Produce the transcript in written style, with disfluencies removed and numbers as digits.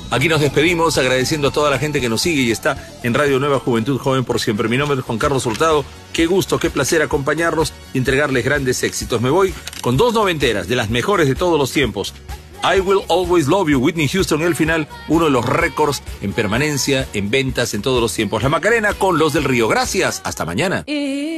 Aquí nos despedimos agradeciendo a toda la gente que nos sigue y está en Radio Nueva Juventud Joven por siempre. Mi nombre es Juan Carlos Hurtado. Qué gusto, qué placer acompañarlos y entregarles grandes éxitos. Me voy con 2 noventeras, de las mejores de todos los tiempos. I Will Always Love You, Whitney Houston, en el final, uno de los récords en permanencia, en ventas, en todos los tiempos. La Macarena con Los del Río. Gracias, hasta mañana.